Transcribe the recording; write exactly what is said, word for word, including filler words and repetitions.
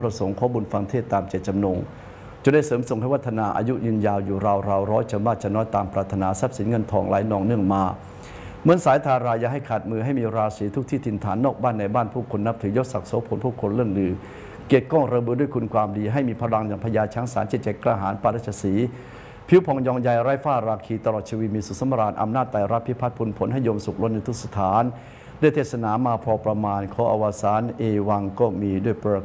ประสงค์ขอบุญฟังเทศตามเจตจำนงจะได้เสริมส่งให้วัฒนาอายุยืนยาวอยู่ราวราวร้อยจะมากจะน้อยตามปรารถนาทรัพย์สินเงินทองไหลนองเนื่องมาเหมือนสายทาราอย่าให้ขาดมือให้มีราศีทุกที่ถิ่นฐานนอกบ้านในบ้านผู้คนนับถือยศศักดิ์โสพลผู้คนเลื่อนลือเกียรติก้องระเบือด้วยคุณความดีให้มีพลังอย่างพญาช้างสารเจเจกล้าหาญปาราชสีผิวผ่องยองใยไร้ฝ้าราคีตลอดชีวิตมีสุขสมราญอำนาจไตรรับพิพัฒน์ผลผลให้โยมสุขล้นในทุกสถานได้เทศนามาพอประมาณขออวสานเอวังก็มีด้วยประ